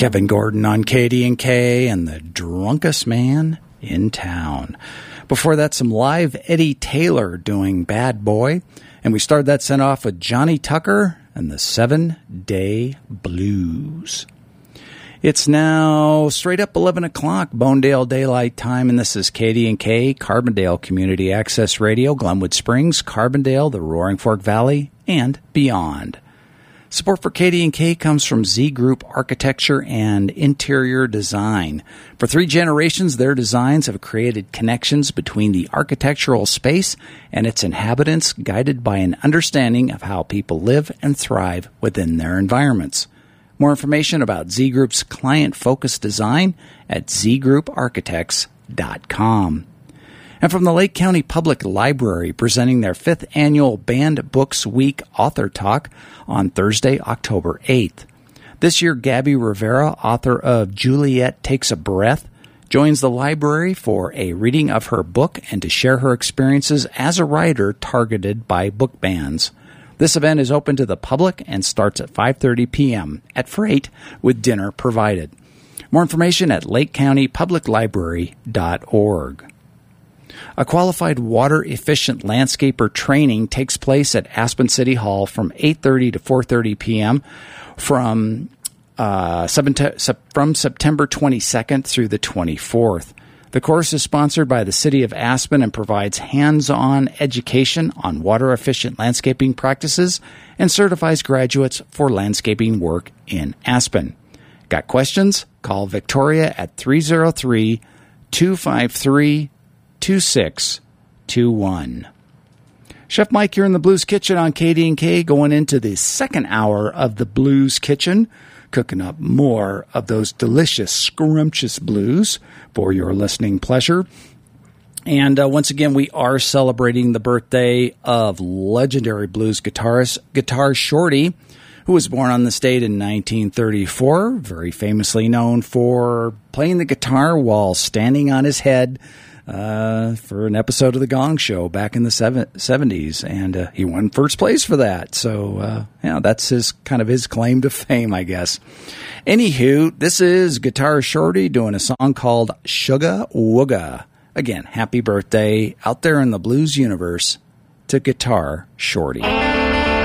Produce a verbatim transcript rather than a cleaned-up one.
Kevin Gordon on K D and K and the drunkest man in town. Before that, some live Eddie Taylor doing Bad Boy. And we started that set off with Johnny Tucker and the Seven Day Blues. It's now straight up eleven o'clock, Bonedale Daylight Time, and this is K D and K, Carbondale Community Access Radio, Glenwood Springs, Carbondale, the Roaring Fork Valley, and beyond. Support for K D and K comes from Z Group Architecture and Interior Design. For three generations, their designs have created connections between the architectural space and its inhabitants, guided by an understanding of how people live and thrive within their environments. More information about Z Group's client-focused design at z group architects dot com. And from the Lake County Public Library, presenting their fifth annual Banned Books Week Author Talk on Thursday, October eighth. This year, Gabby Rivera, author of Juliet Takes a Breath, joins the library for a reading of her book and to share her experiences as a writer targeted by book bans. This event is open to the public and starts at five thirty p.m. at Freight with dinner provided. More information at lake county public library dot org. A qualified water-efficient landscaper training takes place at Aspen City Hall from eight thirty to four thirty p.m. from uh, seven te- from September twenty-second through the twenty-fourth. The course is sponsored by the City of Aspen and provides hands-on education on water-efficient landscaping practices and certifies graduates for landscaping work in Aspen. Got questions? Call Victoria at three oh three, two five three, two six two one. Chef Mike here in the Blues Kitchen on K D and K, going into the second hour of the Blues Kitchen, cooking up more of those delicious, scrumptious blues for your listening pleasure. And uh, once again, we are celebrating the birthday of legendary blues guitarist, Guitar Shorty, who was born on this date in nineteen thirty-four, very famously known for playing the guitar while standing on his head uh, for an episode of The Gong Show back in the seventies, and uh, he won first place for that. So, uh, yeah, that's his kind of his claim to fame, I guess. Anywho, this is Guitar Shorty doing a song called Sugar Wooga. Again, happy birthday out there in the blues universe to Guitar Shorty.